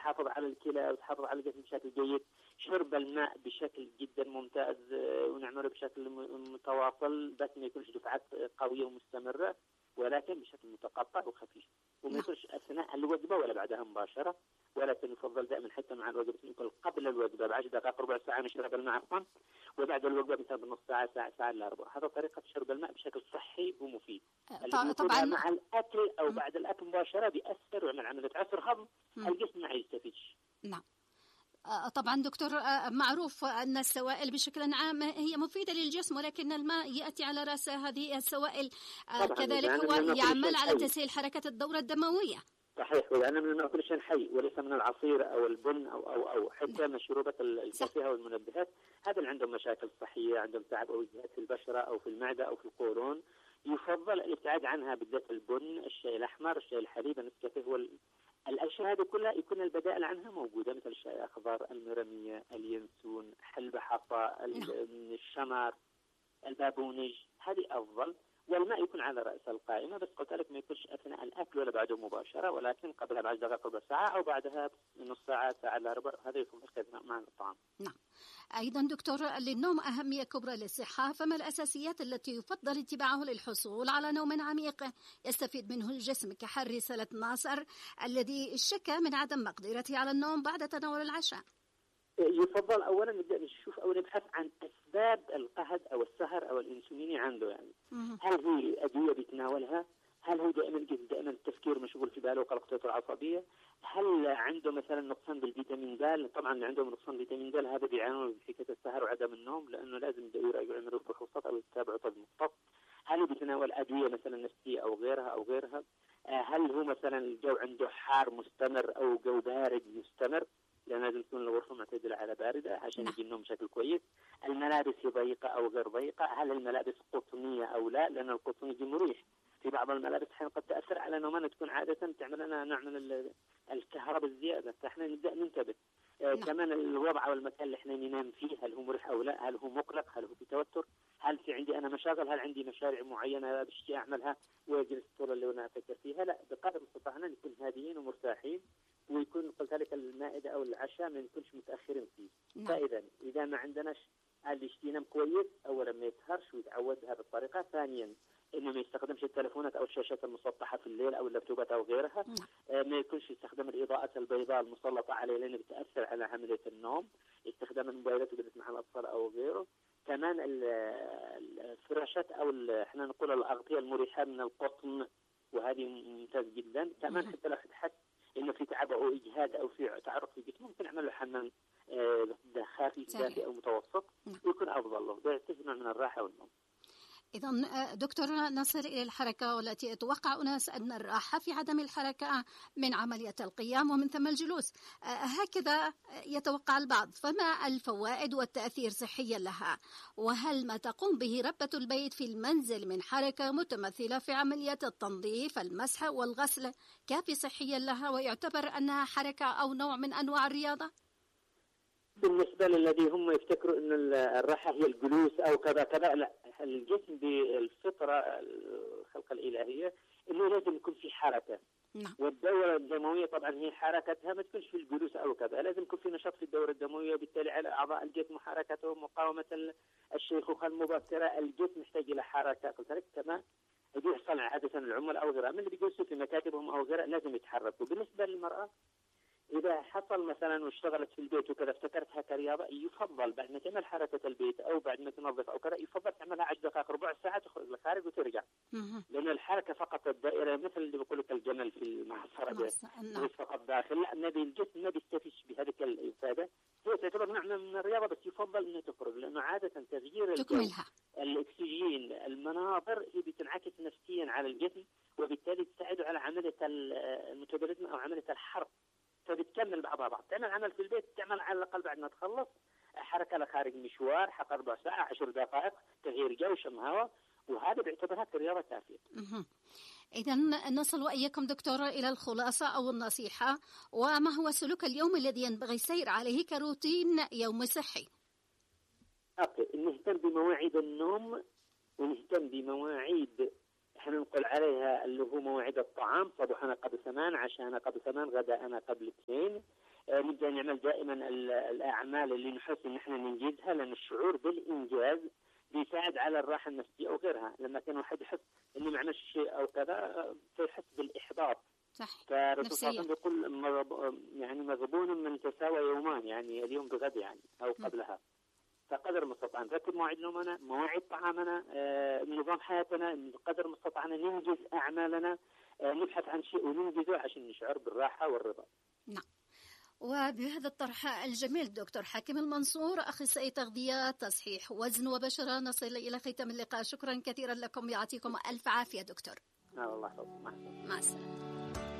تحافظ على الكلى وتحافظ على الجسم بشكل جيد. شرب الماء بشكل جدا ممتاز ونعمله بشكل متواصل، بس ما يكونش دفعات قوية ومستمرة، ولكن بشكل متقطع وخفيف، وما يكونش أثناء الوجبة ولا بعدها مباشرة، ولكن يفضل دائما حتى مع الوجبة يكون قبل الوجبة ب10 دقائق ربع ساعة نشرب الماء عفوا، وبعد الوجبة مثلا بنص ساعة ساعة إلا ربع. هذا طريقة شرب الماء بشكل صحي ومفيد. طبعا مع الأكل أو بعد الأكل مباشرة بيأثر ويعمل عملية عسر هضم، الجسم ما يستفيدش. نعم. طبعا دكتور، معروف أن السوائل بشكل عام هي مفيدة للجسم، ولكن الماء يأتي على رأس هذه السوائل. كذلك هو يعمل على تسهيل حركة الدورة الدموية. صحيح، وأنا من الماء كل شيء حي وليس من العصير أو البن أو حتى من المشروبات الكافية والمنبهات. هذا اللي عندهم مشاكل صحية، عندهم تعب أو إجهاد في البشرة أو في المعدة أو في القولون، يفضل الابتعاد عنها، بالذات البن، الشاي الأحمر، الشاي الحليب، النسكافيه، الأشياء هذه كلها يكون البدائل عنها موجودة، مثل الشاي الأخضر، المرمية، اليانسون، حلبة حصى، الشمر، البابونج، هذه أفضل. والماء يكون على رأس القائمة، بس قلت لك ما يكونش أثناء الأكل ولا بعده مباشرة، ولكن قبلها ب10 دقائق ربع ساعة أو بعدها نص ساعة ساعة إلا ربع، هذا يكون مع الطعام. نعم. أيضا دكتور، للنوم أهمية كبرى للصحة، فما الأساسيات التي يفضل اتباعه للحصول على نوم عميق يستفيد منه الجسم، كحر رسالة ناصر الذي شكى من عدم مقدرته على النوم بعد تناول العشاء؟ يفضل أولا نبدأ نشوف أو نبحث عن أسباب القهد أو السهر أو الإنسوليني عنده، يعني هل هي أدوية بيتناولها؟ هل هو دائما التفكير مشغول في باله وقلقته العصبية؟ هل عنده مثلا نقصان بالفيتامين د؟ طبعا اللي عندهم نقصان بالفيتامين د هذا بيعانوا من حكاية السهر وعدم النوم، لأنه لازم يعملوا فحوصات أو يتابعوا طب مختص. هل هو بيتناول أدوية مثلا نفسية أو غيرها؟ هل هو مثلا الجو عنده حار مستمر أو جو بارد مستمر؟ لأن لازم تكون الغرفة معتدلة على باردة عشان يجي النوم بشكل كويس. الملابس ضيقة أو غير ضيقة؟ هل الملابس قطنية أو لا؟ لأن القطن يجي مريح. في بعض الملابس حين قد تأثر على نومنا، تكون عادة تعمل لنا نوع من الكهرباء الزيادة، فإحنا نبدأ ننتبه. كمان الوضع والمكان اللي إحنا ننام فيه، هل هو مريح أو لا؟ هل هو مقلق؟ هل هو في توتر؟ هل في عندي أنا مشاغل؟ هل عندي مشاريع معينة بشتي أعملها وأجلس طول الليل وأنا أفكر فيها؟ لا، بقدر المستطاع نكون هاديين ومرتاحين، ويكون قلت لك المائدة أو العشاء ما نكونش متأخرين فيه. فإذا إذا ما عندناش اللي ينام كويس، أولا ما يسهرش ويتعود بهذه الطريقة، ثانيا إنه ما يستخدمش التلفونات أو الشاشات المسطحة في الليل أو اللابتوبات أو غيرها، ما يكونش يستخدم الإضاءات البيضاء المسلطة عليه لأنه بتأثر على عملية النوم، استخدام الموبايلات وجلس مع الأطفال أو غيره. كمان الفراشات أو احنا نقول الأغطية المريحة من القطن، وهذه ممتاز جدا. كمان حتى لو حس إنه في تعب أو إجهاد أو في تعرق في الجسم، ممكن نعمل له حمام خفيف دافئ أو متوسط، يكون أفضل له، ده نوع من الراحة والنوم. إذن دكتور، نصل إلى الحركة، والتي يتوقع أناس أن الراحة في عدم الحركة من عملية القيام ومن ثم الجلوس، هكذا يتوقع البعض، فما الفوائد والتأثير صحيا لها؟ وهل ما تقوم به ربة البيت في المنزل من حركة متمثلة في عملية التنظيف، المسح والغسل كافي صحيا لها، ويعتبر أنها حركة أو نوع من أنواع الرياضة؟ بالنسبة للذي هم يفتكروا أن الراحة هي الجلوس أو كذا كذا، لا، الجسم بالفطرة الخلقة الإلهية أنه لازم يكون في حركة. والدورة الدموية طبعا هي حركتها ما تكونش في الجلوس أو كذا، لازم يكون في نشاط في الدورة الدموية، وبالتالي على أعضاء الجسم حركته، مقاومة الشيخوخة المبكرة. الجسم يحتاج إلى حركة. قلت لك كمان يحصل عادة العمال أو غيرها من اللي بيجلسوا في مكاتبهم أو غيرها لازم يتحركوا. بالنسبة للمرأة إذا حصل مثلا واشتغلت في البيت وكذا افتكرتها كرياضة، يفضل بعد ما تعمل حركة البيت أو بعد ما تنظف أو كذا، يفضل تعملها 10 دقائق ربع ساعة، تخرج للخارج وترجع. لأن الحركة فقط الدائرة مثل اللي بيقول لك الجمل في المعصرة فقط داخل، لا، النبي الجسم ما بيستفيدش بهذه الإفادة. هي تعتبر نوع من الرياضة، بس يفضل إنها تخرج، لأنه عادة تغيير الجو، الأكسجين، المناظر هي بتنعكس نفسيا على الجسم، وبالتالي تساعد على عملية الميتابوليزم أو عملية الحرق، فبتكمل بعض. تعمل عمل في البيت، تعمل على الأقل بعد ما تخلص حركة لخارج مشوار، حق 4 ساعة 10 دقائق تغيير جو، شم هواء، وهذا بيعتبرها كرياضة كافية. إذن نصل وإياكم دكتور إلى الخلاصة أو النصيحة، وما هو السلوك اليومي الذي ينبغي السير عليه كروتين يومي صحي؟ نهتم بمواعيد النوم، ونهتم بمواعيد احنا نقول عليها اللي هو مواعيد الطعام، صباحنا قبل 8، عشاءنا قبل 8، غداءنا قبل 2. نبدأ نعمل دائما الأعمال اللي نحس إن إحنا ننجزها، لأن الشعور بالإنجاز بيساعد على الراحة النفسية أو غيرها. لما كان واحد يحس إنه ما عملش شيء أو كذا فيحس بالإحباط. صح. فالرسول صلى الله عليه وسلم يقول يعني مغبون من تساوى يومان، يعني اليوم بغد يعني أو قبلها. فقدر المستطاع نرتب مواعيد نومنا، مواعيد طعامنا، نظام حياتنا، قدر المستطاع ننجز أعمالنا، نبحث عن شيء وننجزه عشان نشعر بالراحة والرضا. نعم. وبهذا الطرح الجميل دكتور حكيم المنصور، أخصائي تغذية تصحيح وزن وبشرة، نصل إلى ختام اللقاء. شكرا كثيرا لكم، يعطيكم ألف عافية دكتور. الله يحفظك. مع السلامة.